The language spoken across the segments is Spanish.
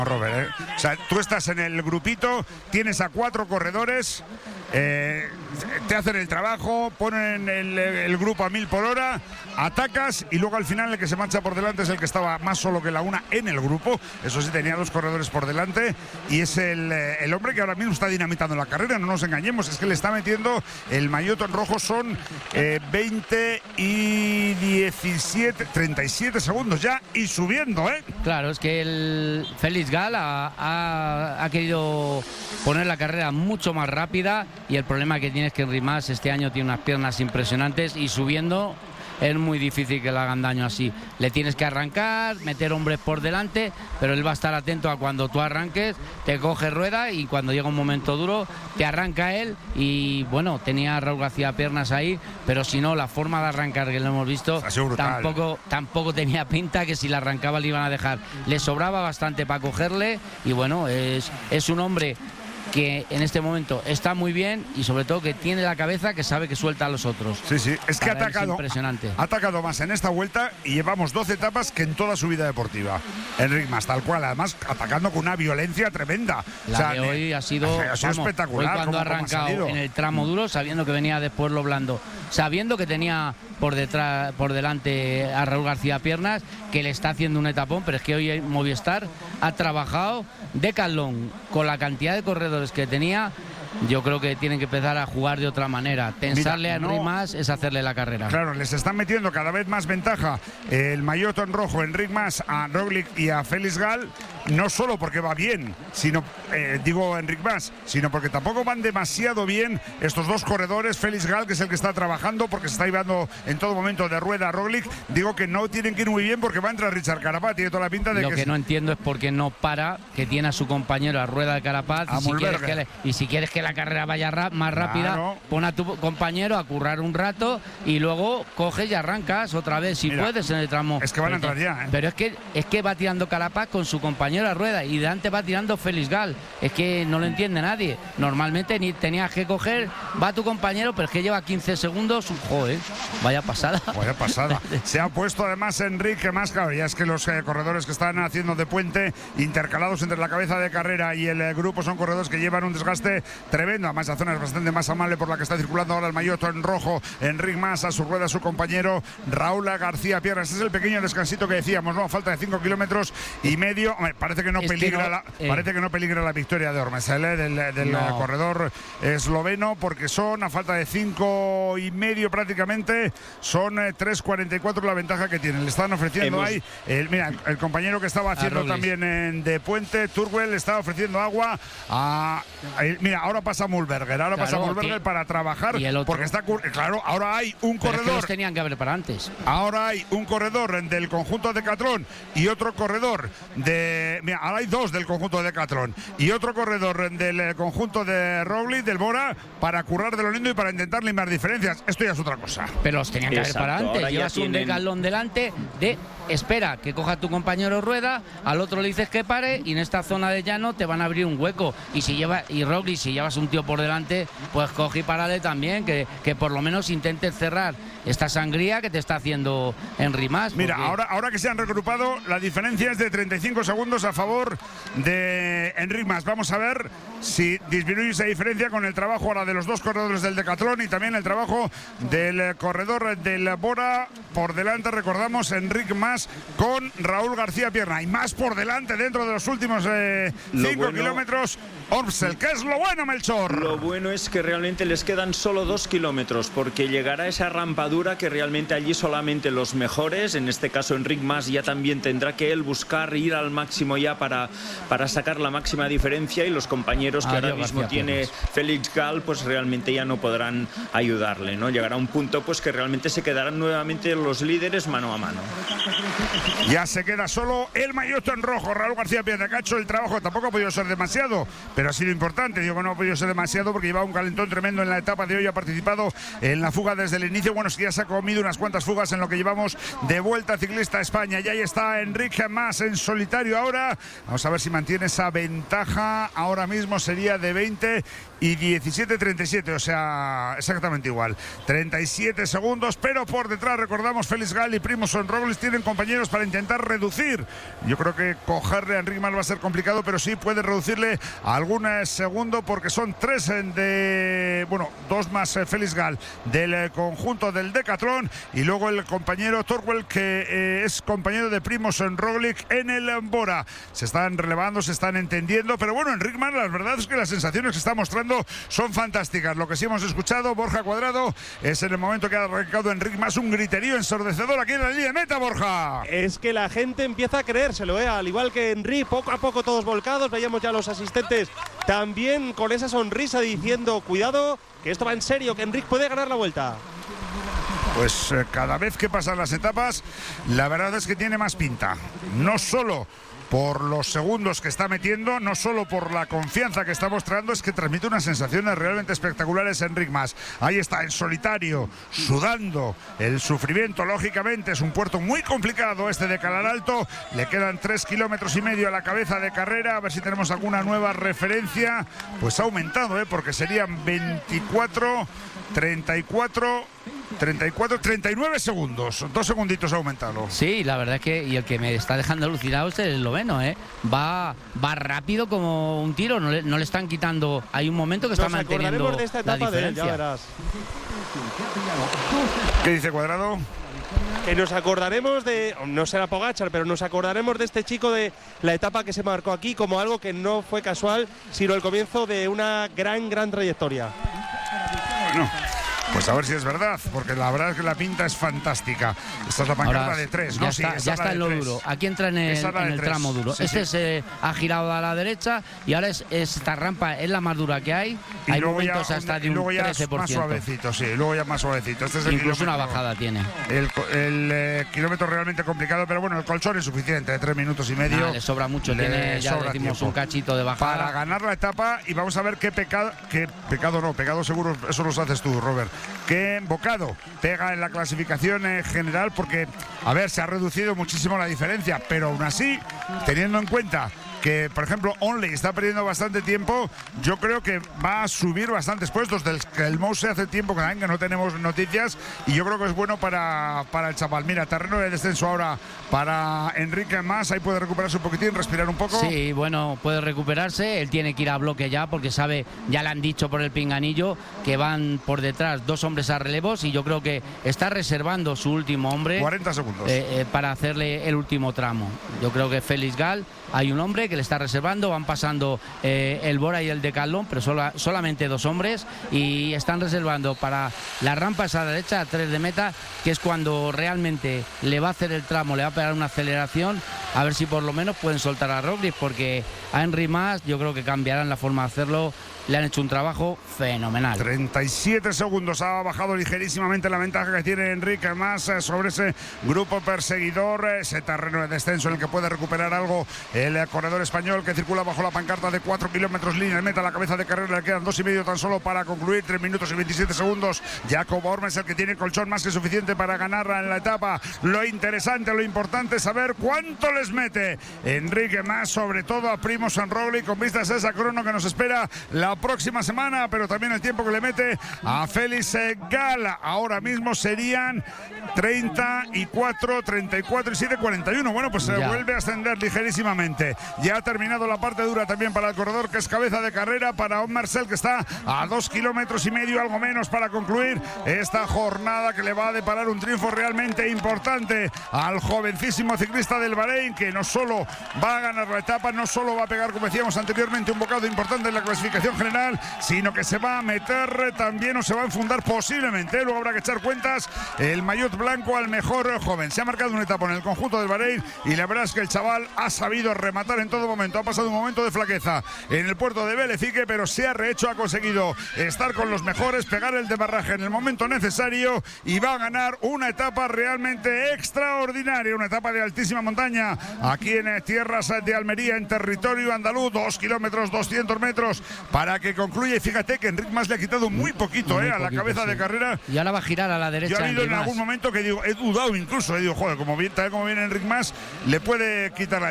Robert, ¿eh? O sea, tú estás en el grupito, tienes a 4 corredores, te hacen el trabajo, ponen el grupo a 1000 por hora, atacas y luego al final el que se marcha por delante es el que estaba más solo que la una en el grupo. Eso sí, tenía 2 corredores por delante y es el hombre que ahora mismo está dinamitando la carrera, no nos engañemos, es que le está metiendo el maillot en rojo, son 20 y 17, 37 segundos ya y subiendo, ¿eh? Claro, es que el Felix Gall ha querido poner la carrera mucho más rápida y el problema que tiene es que Enric Mas este año tiene unas piernas impresionantes y subiendo es muy difícil que le hagan daño así. Le tienes que arrancar, meter hombres por delante, pero él va a estar atento a cuando tú arranques, te coge rueda y cuando llega un momento duro te arranca él. Y bueno, tenía a Raúl García piernas ahí, pero si no, la forma de arrancar que lo hemos visto tampoco tenía pinta que si la arrancaba le iban a dejar. Le sobraba bastante para cogerle y bueno, es un hombre que en este momento está muy bien y sobre todo que tiene la cabeza que sabe que suelta a los otros. Sí, sí, es que ha atacado más en esta vuelta y llevamos 12 etapas que en toda su vida deportiva. Enric Mas, tal cual, además atacando con una violencia tremenda. La de hoy ha sido espectacular. Hoy cuando ha arrancado en el tramo duro, sabiendo que venía después lo blando, sabiendo que tenía por delante a Raúl García piernas, que le está haciendo un etapón, pero es que hoy Movistar ha trabajado de calón con la cantidad de corredores que tenía. Yo creo que tienen que empezar a jugar de otra manera. Tensarle a Enric Mas es hacerle la carrera. Claro, les están metiendo cada vez más ventaja el maillot en rojo, Enric Mas, a Roglic y a Felix Gall, no solo porque va bien, sino digo Enric Mas, sino porque tampoco van demasiado bien estos 2 corredores. Felix Gall, que es el que está trabajando porque se está llevando en todo momento de rueda a Roglic, digo que no tienen que ir muy bien porque va a entrar Richard Carapaz, tiene toda la pinta de Lo que no entiendo es por qué no para, que tiene a su compañero a rueda de Carapaz y si quieres que la carrera vaya más rápida, claro, pon a tu compañero a currar un rato y luego coges y arrancas otra vez si puedes en el tramo. Es que van a entrar ya, ¿eh? Pero es que va tirando Carapaz con su compañero a rueda y delante va tirando Felix Gall. Es que no lo entiende nadie. Normalmente ni tenías que coger, va tu compañero, pero es que lleva 15 segundos. Joder, vaya pasada. Vaya pasada. Se ha puesto además Enrique Mas, claro, ya es que los corredores que están haciendo de puente, intercalados entre la cabeza de carrera y el grupo, son corredores que llevan un desgaste tremendo. Además, la zona es bastante más amable por la que está circulando ahora el maillot en rojo. Enric Mas, a su rueda su compañero Raúl García Piernas. Este es el pequeño descansito que decíamos, ¿no? A falta de 5 kilómetros y medio. Parece que no peligra la victoria de Ormesel, del corredor esloveno, porque son a falta de 5 y medio prácticamente, son 3.44 la ventaja que tienen. Le están ofreciendo ahí, mira, el compañero que estaba haciendo también de puente, Turwell, le estaba ofreciendo agua a... Mira, ahora pasa Mühlberger, para trabajar, porque está, claro, ahora hay un corredor. Es que los tenían que haber para antes. Ahora hay un corredor del conjunto Decathlon y otro corredor mira, ahora hay 2 del conjunto Decathlon y otro corredor del conjunto de Roglic, del Bora, para currar de lo lindo y para intentar limar diferencias. Esto ya es otra cosa. Pero los tenían que haber para antes. Llevas un Decathlon delante de... Espera que coja tu compañero rueda, al otro le dices que pare y en esta zona de llano te van a abrir un hueco. Y Roglic, si llevas un tío por delante, pues coge y párale también, que por lo menos intentes cerrar esta sangría que te está haciendo Enric Mas. Mira, ahora que se han regrupado, la diferencia es de 35 segundos a favor de Enric Mas. Vamos a ver si disminuye esa diferencia con el trabajo ahora de los 2 corredores del Decathlon y también el trabajo del corredor del Bora. Por delante, recordamos, Enric Mas con Raúl García Pierna. Y más por delante dentro de los últimos 5 kilómetros. Ormsel, ¿qué es lo bueno, Melchor? Lo bueno es que realmente les quedan solo 2 kilómetros, porque llegará esa rampa dura que realmente allí solamente los mejores, en este caso Enric Mas, ya también tendrá que él buscar ir al máximo ya para sacar la máxima diferencia, y los compañeros que ahora mismo tiene Felix Gall pues realmente ya no podrán ayudarle, ¿no? Llegará un punto pues que realmente se quedarán nuevamente los líderes mano a mano. Ya se queda solo el maillot en rojo, Raúl García Pierna, que ha hecho el trabajo. Tampoco ha podido ser demasiado, pero ha sido importante. Digo que no ha podido ser demasiado porque llevaba un calentón tremendo en la etapa de hoy. Ha participado en la fuga desde el inicio. Bueno, sí, ya se ha comido unas cuantas fugas en lo que llevamos de Vuelta Ciclista a España. Y ahí está Enric Mas en solitario ahora. Bora. Vamos a ver si mantiene esa ventaja. Ahora mismo sería de 20 y 17-37, o sea, exactamente igual. 37 segundos, pero por detrás, recordamos, Felix Gall y Primož Roglič tienen compañeros para intentar reducir. Yo creo que cogerle a Enric Mas va a ser complicado, pero sí puede reducirle algún segundo, porque son 3 de... Bueno, 2 más Felix Gall del conjunto del Decathlon, y luego el compañero Torwell, que es compañero de Primož Roglič en el Bora. Se están relevando, se están entendiendo, pero bueno, Enric Mas, la verdad es que las sensaciones que está mostrando son fantásticas. Lo que sí hemos escuchado, Borja Cuadrado, es en el momento que ha arrancado Enric Mas un griterío ensordecedor aquí en la línea de meta, Borja. Es que la gente empieza a creérselo, al igual que Enric, poco a poco todos volcados. Veíamos ya a los asistentes también con esa sonrisa diciendo, cuidado, que esto va en serio, que Enric puede ganar la vuelta. Pues cada vez que pasan las etapas, la verdad es que tiene más pinta. No solo por los segundos que está metiendo, no solo por la confianza que está mostrando, es que transmite unas sensaciones realmente espectaculares Enric Mas. Ahí está, en solitario, sudando, el sufrimiento, lógicamente, es un puerto muy complicado este de Calar Alto. Le quedan 3,5 kilómetros a la cabeza de carrera, a ver si tenemos alguna nueva referencia. Pues ha aumentado, porque serían 24, 34... 39 segundos, 2 segunditos ha aumentado. Sí, la verdad es que, y el que me está dejando alucinado es el esloveno, va rápido como un tiro, no le están quitando. Hay un momento que está manteniendo de esta etapa la diferencia. De él, ya verás. ¿Qué dice Cuadrado? Que nos acordaremos de, no será Pogačar, pero nos acordaremos de este chico, de la etapa que se marcó aquí, como algo que no fue casual, sino el comienzo de una gran trayectoria. Bueno, pues a ver si es verdad, porque la verdad es que la pinta es fantástica. Esta es la pancarta ahora, de 3, ¿no? Ya está en lo duro. Aquí entra en el tramo duro. Sí, este ha girado a la derecha y ahora esta rampa es la más dura que hay. Y hay luego momentos ya, hasta de y un luego ya 13%. más suavecito, sí, luego ya más suavecito. Este es el incluso una bajada tiene. El kilómetro realmente complicado, pero bueno, el colchón es suficiente, de 3 minutos y medio. Le sobra mucho, tiene, ya sobra decimos, tiempo un cachito de bajada. Para ganar la etapa, y vamos a ver pecado seguro, eso los haces tú, Robert. Qué bocado pega en la clasificación general, porque, a ver, se ha reducido muchísimo la diferencia, pero aún así, teniendo en cuenta que, por ejemplo, Onley está perdiendo bastante tiempo, yo creo que va a subir bastantes puestos. Del el Mouse hace tiempo que no tenemos noticias, y yo creo que es bueno para el chaval. Mira, terreno de descenso ahora para Enric Mas, ahí puede recuperarse un poquitín, respirar un poco. Sí, bueno, puede recuperarse, él tiene que ir a bloque ya, porque sabe, ya le han dicho por el pinganillo que van por detrás 2 hombres a relevos, y yo creo que está reservando su último hombre 40 segundos para hacerle el último tramo. Yo creo que Felix Gall, hay un hombre que le está reservando, van pasando el Bora y el Decathlon, pero solamente 2 hombres, y están reservando para las rampas a la derecha, a 3 de meta, que es cuando realmente le va a hacer el tramo, le va a pegar una aceleración, a ver si por lo menos pueden soltar a Roglič, porque a Enric Mas yo creo que cambiarán la forma de hacerlo. Le han hecho un trabajo fenomenal. 37 segundos, ha bajado ligerísimamente la ventaja que tiene Enric Mas sobre ese grupo perseguidor, ese terreno de descenso en el que puede recuperar algo el corredor español, que circula bajo la pancarta de 4 kilómetros línea de meta a la cabeza de carrera. Le quedan 2,5 tan solo para concluir, 3 minutos y 27 segundos. Jacob Orme es el que tiene colchón más que suficiente para ganarla en la etapa. Lo interesante, lo importante es saber cuánto les mete Enric Mas, sobre todo a Primož Roglič, con vistas a esa crono que nos espera la próxima semana, pero también el tiempo que le mete a Felix Gall. Ahora mismo serían 34, 34 y 7, 41. Bueno, pues se vuelve a ascender ligerísimamente. Ya ha terminado la parte dura también para el corredor, que es cabeza de carrera, para Om Marcel, que está a 2,5 kilómetros, algo menos, para concluir esta jornada, que le va a deparar un triunfo realmente importante al jovencísimo ciclista del Bahrein, que no solo va a ganar la etapa, no solo va a pegar, como decíamos anteriormente, un bocado importante en la clasificación general, sino que se va a meter también, o se va a enfundar posiblemente, luego habrá que echar cuentas, el maillot blanco al mejor joven. Se ha marcado una etapa en el conjunto del Bahrein, y la verdad es que el chaval ha sabido rematar en todo momento. Ha pasado un momento de flaqueza en el puerto de Belefique, pero se ha rehecho, ha conseguido estar con los mejores, pegar el demarraje en el momento necesario, y va a ganar una etapa realmente extraordinaria, una etapa de altísima montaña aquí en tierras de Almería, en territorio andaluz, 2 kilómetros, 200 metros para que concluya. Y fíjate que Enric Mas le ha quitado muy poquito, a la cabeza de carrera, y ahora va a girar a la derecha. Yo he habido en algún momento que digo, he dudado incluso, joder, como viene Enric Mas, le puede quitar la etapa, pero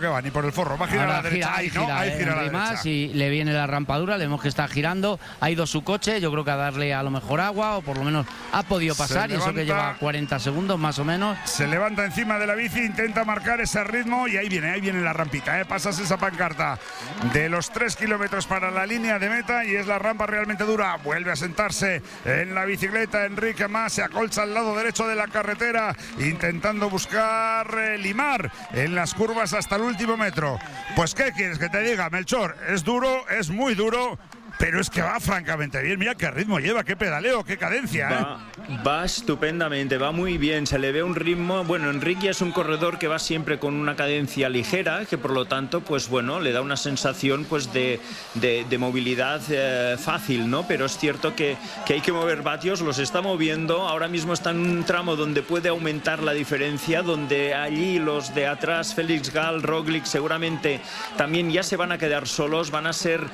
que va, ni por el forro, va a girar a la derecha. Ahí gira a la derecha. Y le viene la rampadura, le vemos que está girando, ha ido su coche, yo creo que a darle a lo mejor agua, o por lo menos ha podido pasar, y eso que lleva 40 segundos más o menos. Se levanta encima de la bici, intenta marcar ese ritmo, y ahí viene la rampita, pasas esa pancarta de los 3 kilómetros para la línea de meta, y es la rampa realmente dura. Vuelve a sentarse en la bicicleta Enrique Mas, se acolcha al lado derecho de la carretera, intentando buscar limar en las curvas hasta el último metro. Pues ¿qué quieres que te diga, Melchor? Es duro, es muy duro, pero es que va francamente bien. Mira qué ritmo lleva, qué pedaleo, qué cadencia. Va estupendamente, va muy bien. Se le ve un ritmo. Bueno, Enrique es un corredor que va siempre con una cadencia ligera, que por lo tanto, pues bueno, le da una sensación pues de movilidad fácil, ¿no? Pero es cierto que hay que mover vatios, los está moviendo. Ahora mismo está en un tramo donde puede aumentar la diferencia, donde allí los de atrás, Felix Gall, Roglic, seguramente también ya se van a quedar solos, van a ser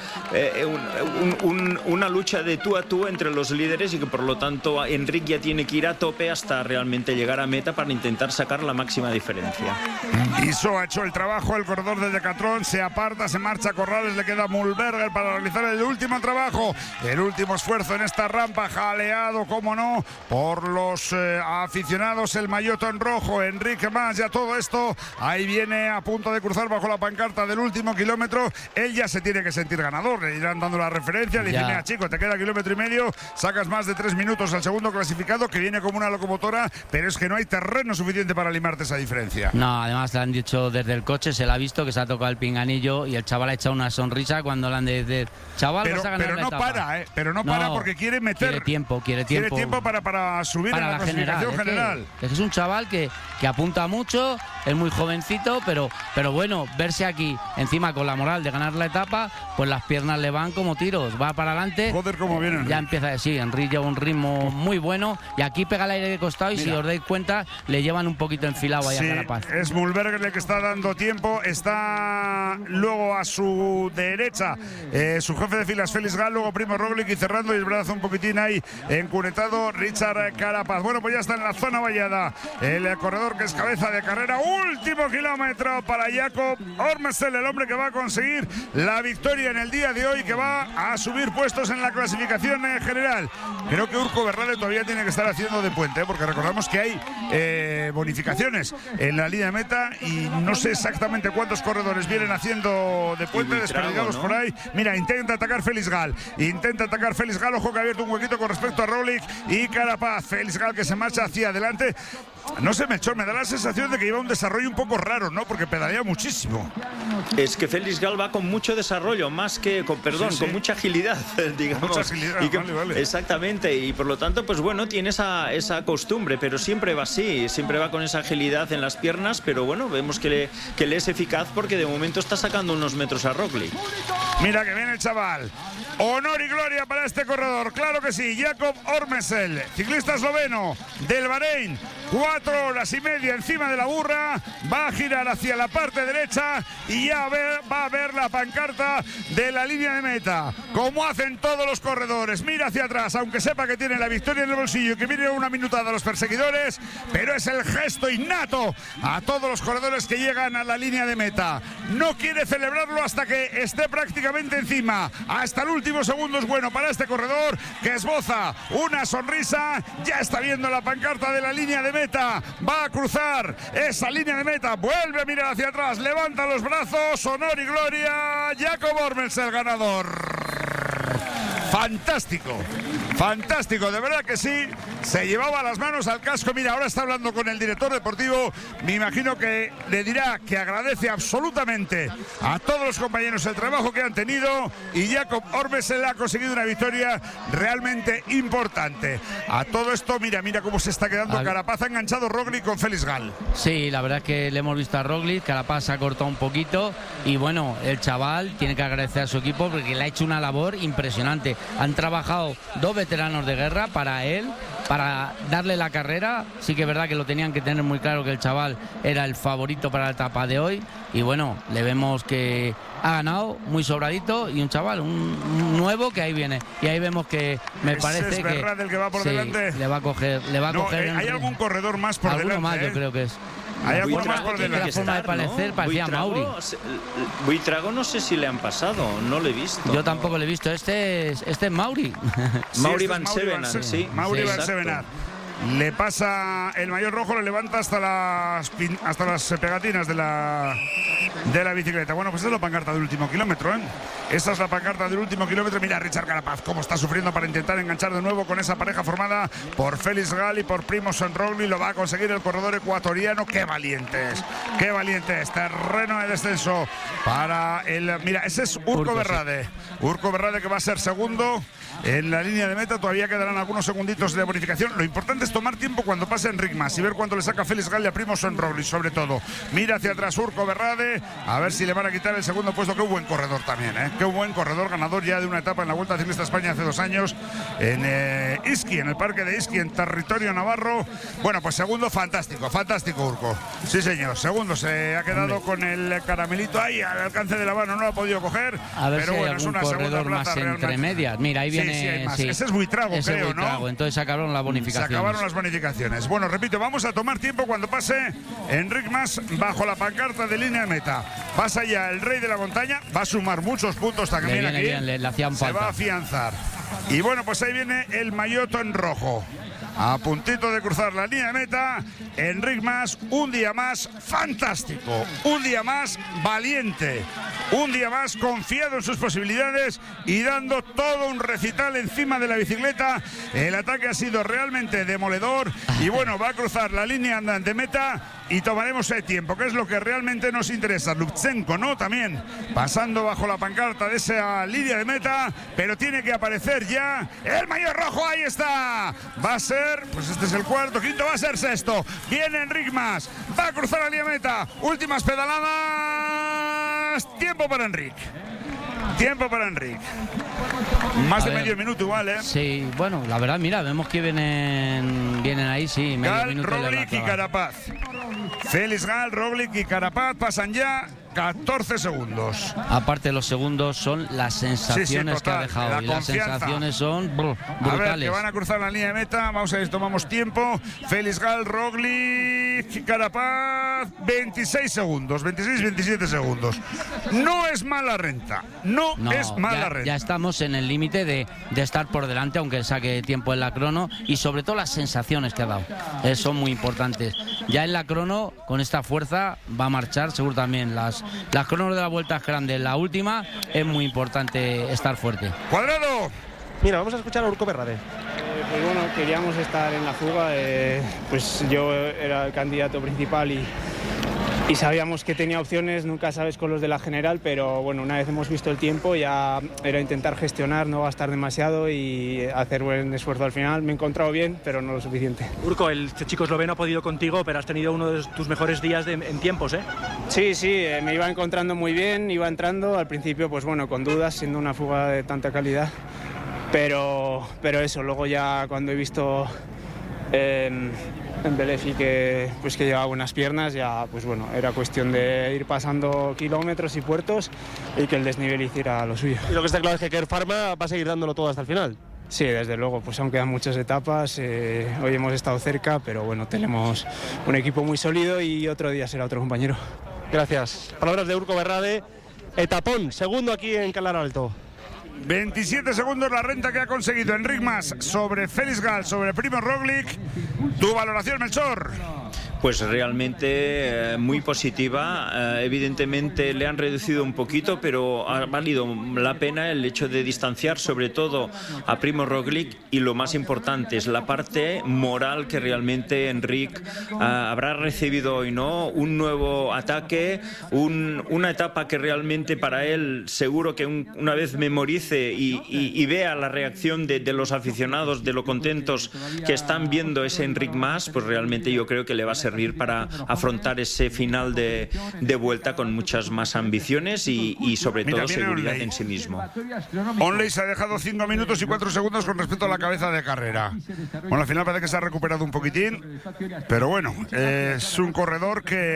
una lucha de tú a tú entre los líderes, y que por lo tanto Enric ya tiene que ir a tope hasta realmente llegar a meta para intentar sacar la máxima diferencia. Iso ha hecho el trabajo, el corredor de Decathlon se aparta, se marcha a Corrales, le queda Mühlberger para realizar el último trabajo, el último esfuerzo en esta rampa, jaleado, como no, por los aficionados, el maillot en rojo, Enrique Mas. Ya todo esto, ahí viene a punto de cruzar bajo la pancarta del último kilómetro. Él ya se tiene que sentir ganador, le irán dando la referencia, le dicen, mira chico, te queda 1,5 kilómetros, sacas más de 3 minutos al segundo clasificado, que viene como una locomotora, pero es que no hay terreno suficiente para limarte esa diferencia. No, además le han dicho desde el coche, se le ha visto que se ha tocado el pinganillo, y el chaval ha echado una sonrisa cuando le han de chaval, vas a ganar la etapa. Pero no para porque quiere meter. Quiere tiempo para subir para en la clasificación general. Es un chaval que apunta mucho, es muy jovencito, pero bueno, verse aquí encima con la moral de ganar la etapa, pues las piernas le van como tiros, va para adelante. Joder, cómo viene Enric. Ya empieza a decir, Enric lleva un ritmo muy bueno, y aquí pega el aire de costado, y mira, si os dais cuenta, le llevan un poquito enfilado ahí a Carapaz. Es Mühlberger el que está dando tiempo, está luego a su derecha su jefe de filas Felix Gall, luego Primo Roglic, y cerrando y el brazo un poquitín ahí encunetado Richard Carapaz. Bueno, pues ya está en la zona vallada el corredor que es cabeza de carrera. Último kilómetro para Jakob Ormesel, el hombre que va a conseguir la victoria en el día de hoy, que va a subir puestos en la clasificación general. Creo que Urco Berrale todavía tiene que estar haciendo de puente, porque recordamos que hay bonificaciones en la línea de meta, y no sé exactamente cuántos corredores vienen haciendo de puente, desperdigados, ¿no? Por ahí. Mira, intenta atacar Felix Gall, ojo que ha abierto un huequito con respecto a Roglic y Carapaz. Felix Gall que se marcha hacia adelante. No sé, Melchor, me da la sensación de que lleva un desarrollo un poco raro, ¿no? Porque pedalea muchísimo. Es que Felix Gall va con mucho desarrollo, más que con mucha agilidad, digamos. Mucha agilidad, vale. Exactamente, y por lo tanto, pues bueno, tiene esa costumbre, pero siempre va así, siempre va con esa agilidad en las piernas, pero bueno, vemos que le es eficaz, porque de momento está sacando unos metros a Roglic. Mira que viene el chaval. Honor y gloria para este corredor, claro que sí. Jakob Ormesel, ciclista esloveno del Bahrein, 4 horas y media encima de la burra, va a girar hacia la parte derecha y ya va a ver la pancarta de la línea de meta, como hacen todos los corredores. Mira hacia atrás, aunque sepa que tiene la victoria en el bolsillo y que viene una minutada a los perseguidores, pero es el gesto innato a todos los corredores que llegan a la línea de meta. No quiere celebrarlo hasta que esté prácticamente encima, hasta el último segundo. Es bueno para este corredor, que esboza una sonrisa, ya está viendo la pancarta de la línea de meta, va a cruzar esa línea de meta, vuelve a mirar hacia atrás, levanta los brazos, honor y gloria, Jakob Ormesel, ganador. Fantástico, de verdad que sí. Se llevaba las manos al casco. Mira, ahora está hablando con el director deportivo. Me imagino que le dirá que agradece absolutamente a todos los compañeros el trabajo que han tenido, y Jakob Ormesel ha conseguido una victoria realmente importante. A todo esto, mira cómo se está quedando Carapaz. Ha enganchado Roglic con Felix Gall. Sí, la verdad es que le hemos visto a Roglic, Carapaz se ha cortado un poquito, y bueno, el chaval tiene que agradecer a su equipo porque le ha hecho una labor impresionante. Han trabajado 2 veteranos de guerra para él, para darle la carrera. Sí que es verdad que lo tenían que tener muy claro, que el chaval era el favorito para la etapa de hoy, y bueno, le vemos que ha ganado muy sobradito, y un chaval, un nuevo que ahí viene, y ahí vemos que me parece es Berrad el que va por delante. Le va a coger ¿Hay algún corredor más por delante? Más, yo creo que es. Hay alguno más por delante. La forma de parecer parecía Mauri. Buitrago no sé si le han pasado, no le he visto. Yo tampoco le he visto. Este es Mauri. Sí, Mauri Van Sevenart, sí. Mauri Van Sevenart. Le pasa el maillot rojo, le levanta hasta las pegatinas de la bicicleta. Bueno, pues esa es la pancarta del último kilómetro, ¿eh? Esa es la pancarta del último kilómetro. Mira a Richard Carapaz cómo está sufriendo para intentar enganchar de nuevo con esa pareja formada por Félix Gall y por Primož Roglič. Lo va a conseguir el corredor ecuatoriano. ¡Qué valientes! ¡Qué valientes! Terreno de descenso para el... Mira, ese es Urco Berrade. Urco Berrade, que va a ser segundo en la línea de meta. Todavía quedarán algunos segunditos de bonificación. Lo importante es tomar tiempo cuando pase Enric Mas y ver cuánto le saca Félix Gall y a Primož Roglič, sobre todo. Mira hacia atrás Urco Berrade, a ver si le van a quitar el segundo puesto. Qué buen corredor también, ¿eh? Qué buen corredor, ganador ya de una etapa en la Vuelta Ciclista a España hace 2 años en Ischia, en el parque de Ischia, en territorio navarro. Bueno, pues segundo, fantástico Urco. Sí, señor, segundo, se ha quedado con el caramelito ahí al alcance de la mano, no lo ha podido coger. A ver pero si bueno, hay es una corredor segunda plaza más realmente. Entre medias. Mira, ahí viene. Sí, hay más. Sí. Ese es Buitrago, creo, Buitrago, ¿no? Entonces se acabaron las bonificaciones. Se acabaron las bonificaciones. Bueno, repito, vamos a tomar tiempo cuando pase Enric Mas bajo la pancarta de línea de meta. Pasa ya el rey de la montaña, va a sumar muchos puntos también aquí. Bien, le hacían se falta. Va a afianzar. Y bueno, pues ahí viene el maillot en rojo. A puntito de cruzar la línea de meta, Enric Mas, un día más fantástico, un día más valiente, un día más confiado en sus posibilidades y dando todo un recital encima de la bicicleta. El ataque ha sido realmente demoledor y bueno, va a cruzar la línea de meta y tomaremos el tiempo, que es lo que realmente nos interesa. Lutsenko, ¿no? También pasando bajo la pancarta de esa línea de meta, pero tiene que aparecer ya el maillot rojo. Ahí está. Va a ser, pues este es el cuarto, quinto, va a ser sexto. Viene Enric Mas, va a cruzar la línea de meta. Últimas pedaladas. Tiempo para Enric. Más de medio minuto igual, ¿eh? Sí, bueno, la verdad, mira, vemos que vienen ahí, sí. Gall, Roglič y Carapaz. Félix Gall, Roglič y Carapaz pasan ya 14 segundos. Aparte, los segundos son las sensaciones que ha dejado. Y las sensaciones son brutales. A ver, que van a cruzar la línea de meta. Vamos a ver si tomamos tiempo. Félix Gall, Roglič y Carapaz. 26 segundos, 26, 27 segundos. No es mala renta. No es mala renta. Ya estamos en el límite de estar por delante, aunque saque tiempo en la crono. Y sobre todo las sensaciones que ha dado. Son muy importantes. Ya en la crono, con esta fuerza, va a marchar seguro también. Las cronos de la Vuelta es grande. La última es muy importante estar fuerte. Cuadrado. Mira, vamos a escuchar a Urco Berrade. Pues bueno, queríamos estar en la fuga. Pues yo era el candidato principal y sabíamos que tenía opciones. Nunca sabes con los de la general, pero bueno, una vez hemos visto el tiempo ya era intentar gestionar, no gastar demasiado y hacer buen esfuerzo al final. Me he encontrado bien, pero no lo suficiente. Urco, el chico esloveno ha podido contigo, pero has tenido uno de tus mejores días en tiempos, ¿eh? Sí, me iba encontrando muy bien, iba entrando. Al principio, pues bueno, con dudas, siendo una fuga de tanta calidad. Pero eso, luego ya cuando he visto en Belefi que llevaba buenas piernas, ya pues bueno, era cuestión de ir pasando kilómetros y puertos y que el desnivel hiciera lo suyo. Y lo que está claro es que Kern Pharma va a seguir dándolo todo hasta el final. Sí, desde luego, pues aún quedan muchas etapas, hoy hemos estado cerca, pero bueno, tenemos un equipo muy sólido y otro día será otro compañero. Gracias. Palabras de Urco Berrade, etapón, segundo aquí en Calar Alto. 27 segundos la renta que ha conseguido Enric Mas sobre Félix Gall, sobre Primož Roglič. Tu valoración, Melchor. Pues realmente muy positiva. Evidentemente le han reducido un poquito, pero ha valido la pena el hecho de distanciar sobre todo a Primož Roglič, y lo más importante es la parte moral que realmente Enric habrá recibido hoy, ¿no? Un nuevo ataque, una etapa que realmente para él seguro que una vez memorice y vea la reacción de los aficionados, de lo contentos que están viendo ese Enric Mas, pues realmente yo creo que le va a servir para afrontar ese final de vuelta con muchas más ambiciones y sobre todo seguridad en sí mismo. Onley se ha dejado 5 minutos y 4 segundos con respecto a la cabeza de carrera. Bueno, al final parece que se ha recuperado un poquitín, pero bueno, es un corredor que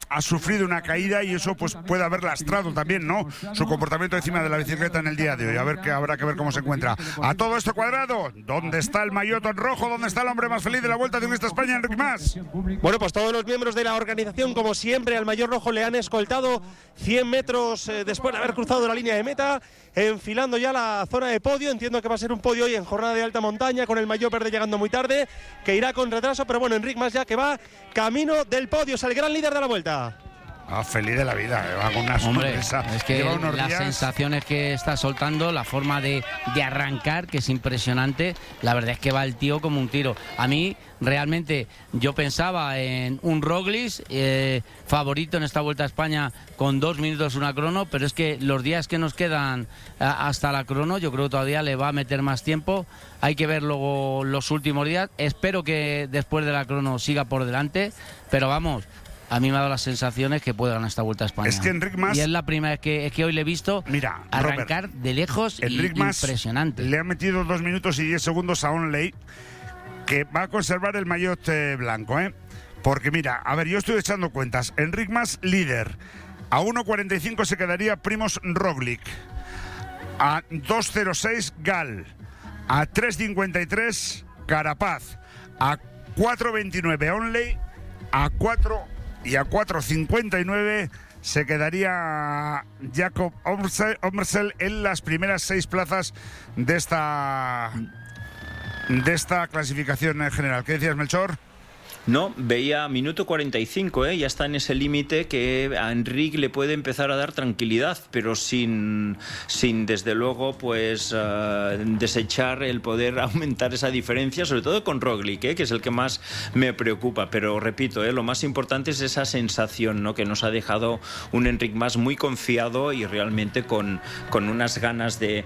ha sufrido una caída y eso pues puede haber lastrado también, ¿no?, su comportamiento encima de la bicicleta en el día de hoy. A ver, que habrá que ver cómo se encuentra. A todo esto cuadrado, ¿dónde está el maillot en rojo? ¿Dónde está el hombre más feliz de la Vuelta Ciclista España, Enric Mas? Bueno, pues todos los miembros de la organización, como siempre, al maillot rojo le han escoltado 100 metros después de haber cruzado la línea de meta, enfilando ya la zona de podio. Entiendo que va a ser un podio hoy en jornada de alta montaña, con el maillot verde llegando muy tarde, que irá con retraso, pero bueno, Enric Mas ya que va camino del podio, es el gran líder de la Vuelta. Feliz de la vida, va con una sonrisa. Es que las sensaciones que está soltando, la forma de arrancar, que es impresionante. La verdad es que va el tío como un tiro. A mí, realmente, yo pensaba en un Roglic favorito en esta Vuelta a España con 2 minutos una crono, pero es que los días que nos quedan hasta la crono, yo creo que todavía le va a meter más tiempo. Hay que ver luego los últimos días. Espero que después de la crono siga por delante, pero vamos, a mí me ha dado las sensaciones que puede ganar esta Vuelta a España. Es que Enric Mas, y es la primera vez que hoy le he visto arrancar, Robert, de lejos, Enric Mas impresionante. Le ha metido 2 minutos y 10 segundos a Onley, que va a conservar el maillot blanco, ¿eh? Porque mira, a ver, yo estoy echando cuentas. Enric Mas, líder. A 1.45 se quedaría Primož Roglic. A 2.06 Gal. A 3.53 Carapaz. A 4.29 Onley. A 4.59 se quedaría Jakob Ommersel en las primeras 6 plazas de esta clasificación general. ¿Qué decías, Melchor? No, veía minuto 45, ya está en ese límite que a Enric le puede empezar a dar tranquilidad, pero sin desde luego pues desechar el poder aumentar esa diferencia, sobre todo con Roglic, que es el que más me preocupa. Pero repito, lo más importante es esa sensación, ¿no?, que nos ha dejado un Enric Mas muy confiado y realmente con unas ganas de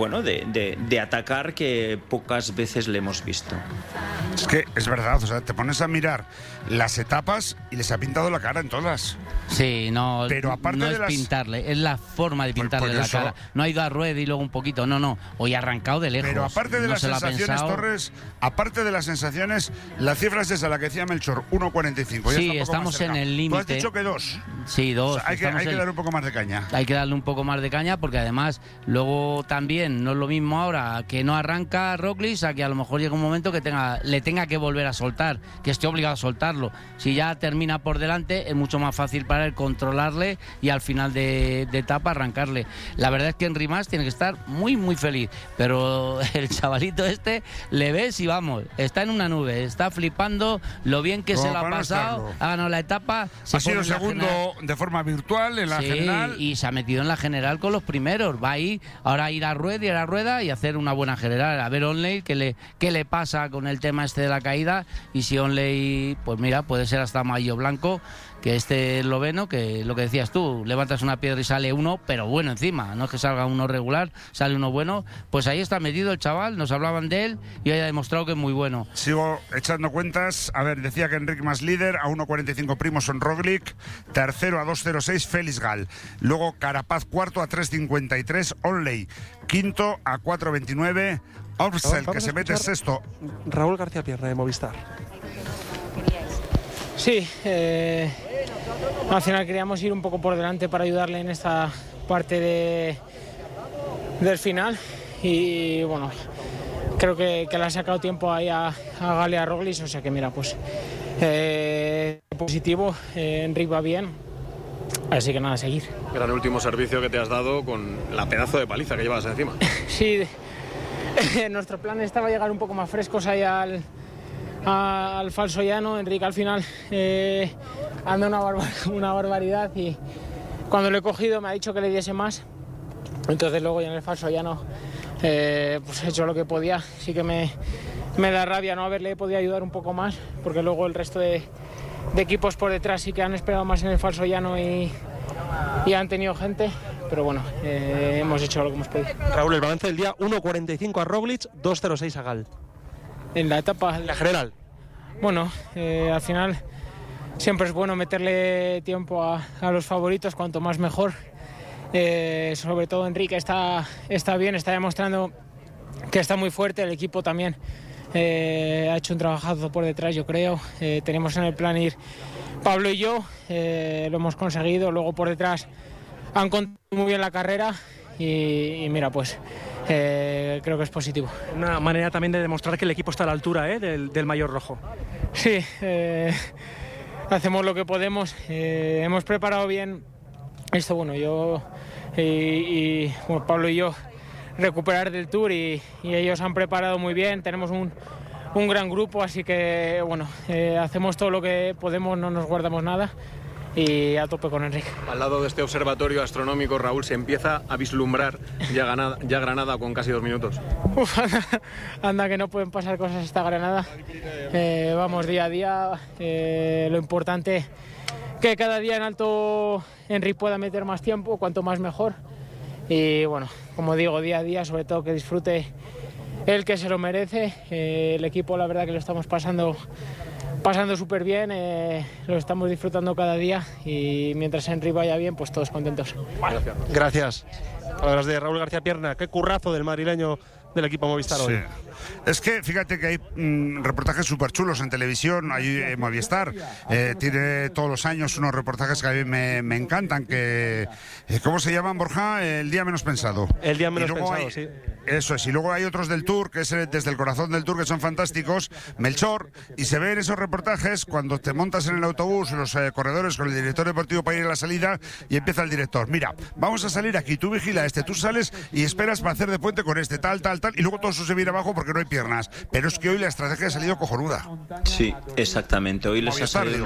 atacar que pocas veces le hemos visto. Es que es verdad, o sea, te pones a mirar las etapas y les ha pintado la cara en todas. Sí, no, pero aparte no de es pintarle, es la forma de pintarle la cara. No ha ido a rueda y luego un poquito, no, hoy ha arrancado de lejos. Pero aparte de las sensaciones, Torres, aparte de las sensaciones, la cifra es esa, la que decía Melchor, 1.45. Sí, estamos en el límite. Tú has dicho que 2. Sí, 2. O sea, hay que darle un poco más de caña. Hay que darle un poco más de caña, porque además luego también no es lo mismo ahora que no arranca Roglic a que a lo mejor llega un momento que le tenga que volver a soltar, que esté obligado a soltarlo. Si ya termina por delante, es mucho más fácil para él controlarle y al final de etapa arrancarle. La verdad es que Enric Mas tiene que estar muy, muy feliz, pero el chavalito le ves y vamos, está en una nube, está flipando lo bien que se lo ha pasado, ha ganado la etapa. Ha sido segundo de forma virtual en la general. Y se ha metido en la general con los primeros. Va ahí, ahora a ir a rueda y hacer una buena general. A ver Onley qué le pasa con el tema de la caída, y si Onley, pues mira, puede ser hasta maillot blanco, que esloveno, que lo que decías tú, levantas una piedra y sale uno, pero bueno encima, no es que salga uno regular, sale uno bueno. Pues ahí está metido el chaval, nos hablaban de él y hoy ha demostrado que es muy bueno. Sigo echando cuentas, a ver, decía que Enric Mas líder, a 1.45 Primož Roglic, tercero a 2.06 Felix Gal, luego Carapaz cuarto a 3.53 Onley, quinto a 4.29 Ommersel, que se mete sexto. Raúl García Pierna de Movistar. Sí, al final queríamos ir un poco por delante para ayudarle en esta parte del final, y bueno, creo que le ha sacado tiempo ahí a Gal y a Roglic, o sea que mira, pues positivo, Enric va bien, así que nada, a seguir. Gran último servicio que te has dado con la pedazo de paliza que llevas encima. Sí, nuestro plan estaba llegar un poco más frescos ahí al falso llano. Enric al final anda una barbaridad, y cuando lo he cogido me ha dicho que le diese más, entonces luego ya en el falso llano pues he hecho lo que podía. Sí que me da rabia no haberle podido ayudar un poco más, porque luego el resto de equipos por detrás sí que han esperado más en el falso llano y han tenido gente, pero bueno, hemos hecho lo que hemos podido. Raúl, el balance del día: 1.45 a Roglic, 2.06 a Gal. En la etapa, en la general. Bueno, al final siempre es bueno meterle tiempo a los favoritos, cuanto más mejor. Sobre todo Enrique está bien, está demostrando que está muy fuerte, el equipo también ha hecho un trabajazo por detrás, yo creo. Teníamos en el plan ir Pablo y yo, lo hemos conseguido. Luego por detrás han contado muy bien la carrera y mira, pues creo que es positivo. Una manera también de demostrar que el equipo está a la altura del maillot rojo. Sí, hacemos lo que podemos. Hemos preparado bien esto, bueno, yo y bueno, Pablo y yo recuperar del Tour y ellos han preparado muy bien. Tenemos un gran grupo, así que bueno, hacemos todo lo que podemos, no nos guardamos nada y a tope con Enric. Al lado de este observatorio astronómico, Raúl, se empieza a vislumbrar ya Granada con casi 2 minutos. Uf, anda que no pueden pasar cosas esta Granada. Vamos día a día, lo importante que cada día en alto Enric pueda meter más tiempo, cuanto más mejor. Y bueno, como digo, día a día, sobre todo que disfrute el que se lo merece. El equipo, la verdad que lo estamos pasando súper bien, lo estamos disfrutando cada día y mientras Enric vaya bien, pues todos contentos. Gracias. Palabras de Raúl García Pierna. Qué currazo del madrileño del equipo Movistar hoy. Sí. Es que fíjate que hay reportajes súper chulos en televisión. Hay Movistar tiene todos los años unos reportajes que a mí me encantan, que ¿cómo se llaman, Borja? El día menos pensado. El día menos pensado, sí. Eso es, y luego hay otros del Tour, que es desde el corazón del Tour, que son fantásticos, Melchor, y se ven esos reportajes cuando te montas en el autobús, los corredores con el director deportivo para ir a la salida, y empieza el director: mira, vamos a salir aquí, tú vigila tú sales y esperas para hacer de puente con tal, y luego todo eso se viene abajo porque no hay piernas. Pero es que hoy la estrategia ha salido cojonuda. Sí, exactamente. Hoy les ha salido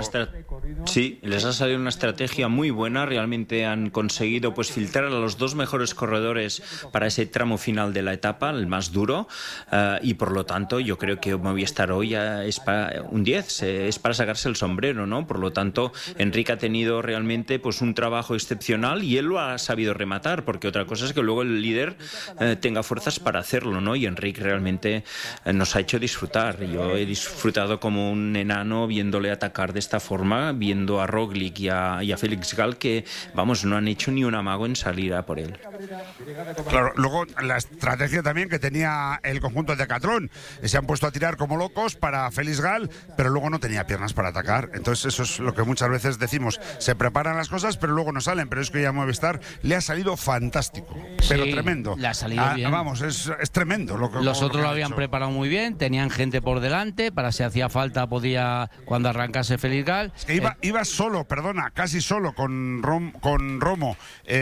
una estrategia muy buena. Realmente han conseguido pues filtrar a los 2 mejores corredores para ese tramo final de la etapa, el más duro, y por lo tanto yo creo que Movistar hoy es para un 10, es para sacarse el sombrero, ¿no? Por lo tanto, Enric ha tenido realmente pues un trabajo excepcional y él lo ha sabido rematar, porque otra cosa es que luego el líder tenga fuerzas para hacerlo, ¿no? Y Enric realmente nos ha hecho disfrutar. Yo he disfrutado como un enano viéndole atacar de esta forma, viendo a Roglic y a Felix Gall, que vamos, no han hecho ni un amago en salir a por él. Claro, luego la estrategia también que tenía el conjunto de Decathlon, se han puesto a tirar como locos para Felix Gall, pero luego no tenía piernas para atacar. Entonces eso es lo que muchas veces decimos: se preparan las cosas pero luego no salen. Pero es que ya a Movistar le ha salido fantástico, pero tremendo. Le ha salido bien. Vamos, es tremendo lo que los otros lo habían preparado muy bien, tenían gente por delante para si hacía falta podía cuando arrancase Felix Gall. Es que iba solo, casi solo con Romo,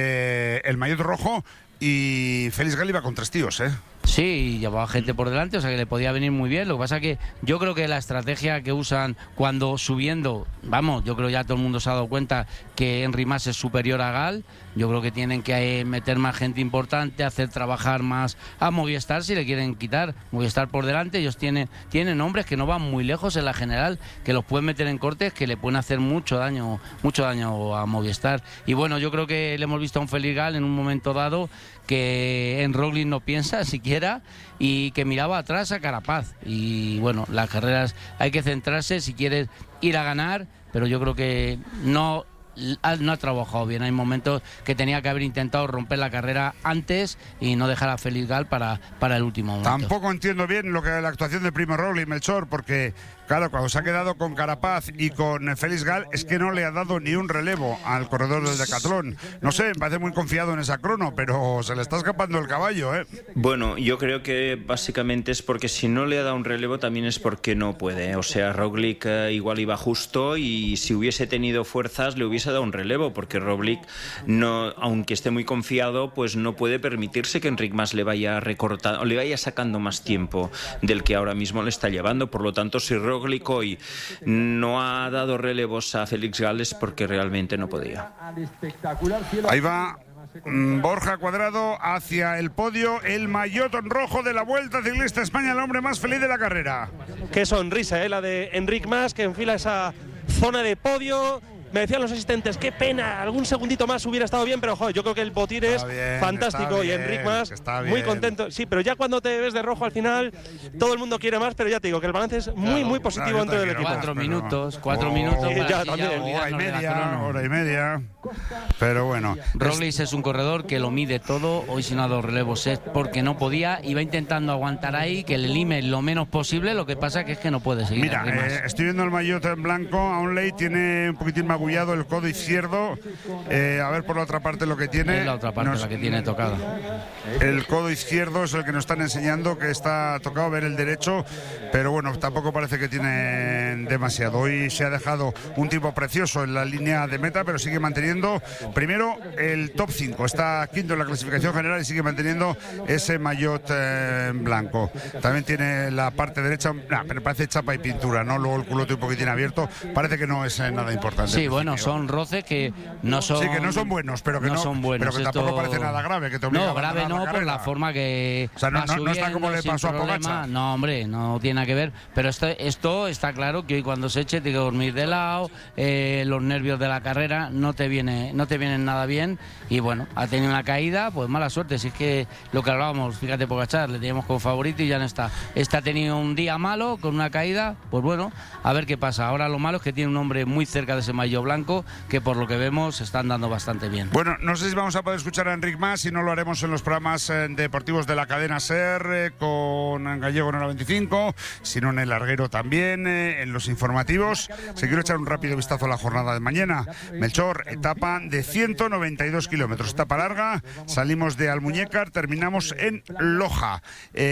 el maillot rojo, y Felix Gall iba con 3 tíos, Sí, llevaba gente por delante, o sea que le podía venir muy bien. Lo que pasa es que yo creo que la estrategia que usan cuando subiendo, vamos, yo creo ya todo el mundo se ha dado cuenta que Enric Mas es superior a Gall. Yo creo que tienen que meter más gente importante, hacer trabajar más a Movistar si le quieren quitar Movistar por delante. Ellos tienen hombres que no van muy lejos en la general, que los pueden meter en cortes, que le pueden hacer mucho daño a Movistar. Y bueno, yo creo que le hemos visto a un Felix Gall en un momento dado que en Roglic no piensa siquiera y que miraba atrás a Carapaz. Y bueno, las carreras hay que centrarse si quieres ir a ganar, pero yo creo que no ha trabajado bien. Hay momentos que tenía que haber intentado romper la carrera antes y no dejar a Felix Gall para el último momento. Tampoco entiendo bien la actuación de Primo Roglic, Melchor, porque claro, cuando se ha quedado con Carapaz y con Felix Gall es que no le ha dado ni un relevo al corredor del Decathlon. No sé, me parece muy confiado en esa crono, pero se le está escapando el caballo, Bueno, yo creo que básicamente es porque si no le ha dado un relevo también es porque no puede. O sea, Roglic igual iba justo y si hubiese tenido fuerzas le hubiese dado un relevo, porque Roglic, no, aunque esté muy confiado, pues no puede permitirse que Enric Mas le vaya recortando, le vaya sacando más tiempo del que ahora mismo le está llevando. Por lo tanto, si Roglic hoy no ha dado relevos a Felix Gall es porque realmente no podía. Ahí va Borja Cuadrado hacia el podio, el maillot rojo de la Vuelta Ciclista España, el hombre más feliz de la carrera. Qué sonrisa, la de Enric Mas, que enfila esa zona de podio. me decían los asistentes, qué pena, algún segundito más hubiera estado bien, pero joder, yo creo que el botín es fantástico y Enric Mas muy contento. Sí, pero ya cuando te ves de rojo al final, todo el mundo quiere más, pero ya te digo que el balance es muy positivo dentro del equipo. 4 minutos ya también. Hora y media. Pero bueno. Roglic es un corredor que lo mide todo. Hoy sin ha dado relevos es porque no podía. Iba intentando aguantar ahí, que le lime lo menos posible. Lo que pasa que es que no puede seguir. Mira, estoy viendo el maillot en blanco. Aunley tiene un poquitín magullado el codo izquierdo. A ver por la otra parte lo que tiene. Es la otra parte la que tiene tocada. El codo izquierdo es el que nos están enseñando que está tocado, ver el derecho. Pero bueno, tampoco parece que tiene demasiado. Hoy se ha dejado un tipo precioso en la línea de meta, pero sigue manteniendo primero el top 5, está quinto en la clasificación general y sigue manteniendo ese maillot blanco. También tiene la parte derecha, pero parece chapa y pintura, ¿no? Luego el culote un poquitín abierto, parece que no es nada importante. Sí, bueno, son roces que no son... Sí, que no son buenos, pero que no son buenos. Pero que tampoco parece nada grave, que te obliga no, grave no, por la forma que... O sea, no está como le pasó a Pogačar. No, hombre, no tiene nada que ver, pero esto está claro que hoy cuando se eche tiene que dormir de lado, los nervios de la carrera no te vienen nada bien y bueno, ha tenido una caída, pues mala suerte, si es que lo que hablábamos, fíjate, Pogačar le teníamos como favorito y ya no está. Ha tenido un día malo con una caída, pues bueno, a ver qué pasa. Ahora lo malo es que tiene un hombre muy cerca de ese maillot blanco que por lo que vemos se están dando bastante bien. Bueno, no sé si vamos a poder escuchar a Enric Mas, si no lo haremos en los programas deportivos de la cadena SER con Gallego en hora 25, si no en el larguero también, en los informativos. Si quiero echar un rápido vistazo a la jornada de mañana. Melchor, etapa de 192 kilómetros, etapa larga, salimos de Almuñécar, terminamos en Loja,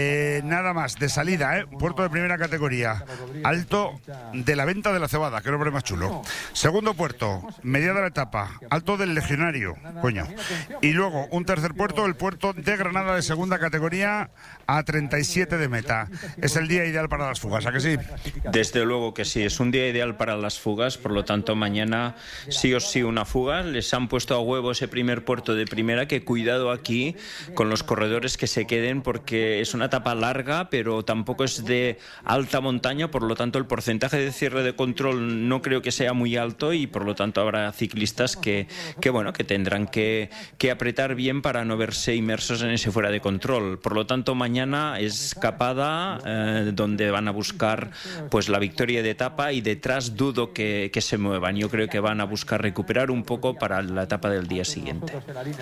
nada más, de salida, puerto de primera categoría, Alto de la Venta de la Cebada, que nombre más chulo. Segundo puerto, media de la etapa, Alto del Legionario, coño, y luego un tercer puerto, el puerto de Granada de segunda categoría, a 37 de meta. Es el día ideal para las fugas, ¿a que sí? Desde luego que sí, es un día ideal para las fugas, por lo tanto mañana sí o sí una fuga. Les han puesto a huevo ese primer puerto de primera, que cuidado aquí con los corredores que se queden, porque es una etapa larga, pero tampoco es de alta montaña, por lo tanto el porcentaje de cierre de control no creo que sea muy alto y por lo tanto habrá ciclistas que tendrán que apretar bien para no verse inmersos en ese fuera de control. Por lo tanto mañana es escapada donde van a buscar pues la victoria de etapa y detrás dudo que se muevan. Yo creo que van a buscar recuperar un poco para la etapa del día siguiente.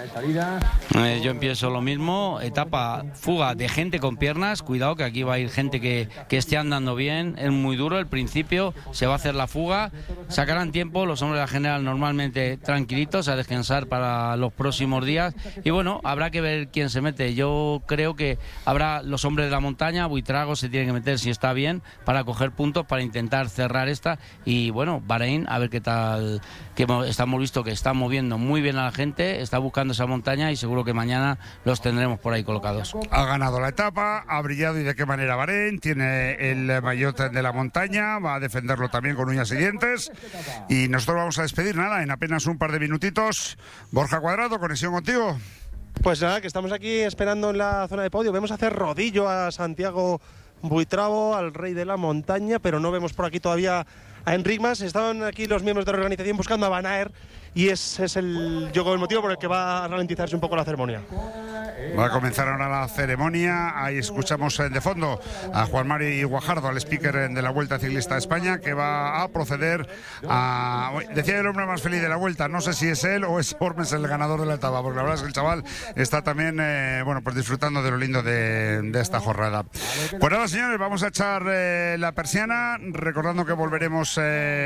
Yo empiezo lo mismo, etapa fuga de gente con piernas, cuidado que aquí va a ir gente que esté andando bien, es muy duro el principio, se va a hacer la fuga, sacarán tiempo, los hombres de la general normalmente tranquilitos a descansar para los próximos días y bueno, habrá que ver quién se mete. Yo creo que habrá los hombres de la montaña, Buitrago se tiene que meter si está bien para coger puntos, para intentar cerrar esta y bueno, Bahrein, a ver qué tal, que estamos visto que está moviendo muy bien a la gente, está buscando esa montaña y seguro que mañana los tendremos por ahí colocados. Ha ganado la etapa, ha brillado y de qué manera Bahrein, tiene el maillot de la montaña, va a defenderlo también con uñas y dientes y nosotros vamos a despedir nada, en apenas un par de minutitos. Borja Cuadrado, conexión contigo. Pues nada, que estamos aquí esperando en la zona de podio, vemos hacer rodillo a Santiago Buitrago, al rey de la montaña, pero no vemos por aquí todavía a Enric Mas. Estaban aquí los miembros de la organización buscando a Van Aert y ese es el motivo por el que va a ralentizarse un poco la ceremonia. Va a comenzar ahora la ceremonia. Ahí escuchamos de fondo a Juan Mari Guajardo, al speaker de la Vuelta Ciclista a España, que va a proceder a... Decía el hombre más feliz de la Vuelta, no sé si es él o es Ormes el ganador de la etapa, porque la verdad es que el chaval está también pues disfrutando de lo lindo de esta jornada. Pues nada, señores, vamos a echar la persiana, recordando que volveremos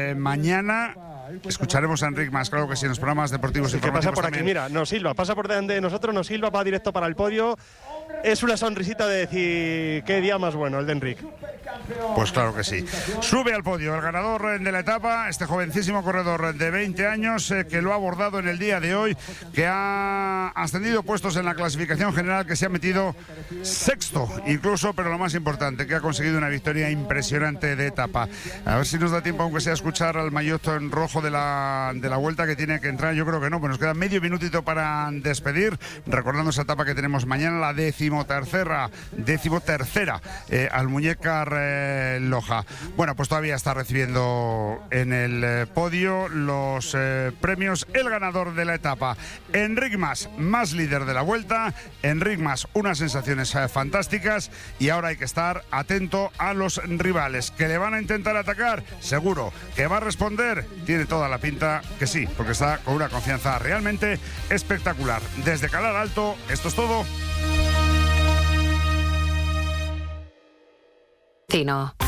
mañana. Escucharemos a Enric Mas, claro que sí, en los programas deportivos. Que pasa por aquí, mira, nos silba, pasa por delante de nosotros, nos silba, va directo para el podio. Es una sonrisita de decir qué día más bueno el de Enric. Pues claro que sí. Sube al podio el ganador de la etapa, este jovencísimo corredor de 20 años que lo ha abordado en el día de hoy, que ha ascendido puestos en la clasificación general, que se ha metido sexto incluso, pero lo más importante, que ha conseguido una victoria impresionante de etapa. A ver si nos da tiempo, aunque sea, a escuchar al maillot en rojo de la Vuelta, que tiene que entrar. Yo creo que no, pues nos queda medio minutito para despedir, recordando esa etapa que tenemos mañana, la decimotercera Almuñécar Loja. Bueno, pues todavía está recibiendo en el podio los premios el ganador de la etapa. Enric Mas, más líder de la Vuelta. Enric Mas, unas sensaciones fantásticas, y ahora hay que estar atento a los rivales que le van a intentar atacar. Seguro que va a responder, tiene toda la pinta que sí, porque está con una confianza realmente espectacular. Desde Calar Alto, esto es todo. Tino.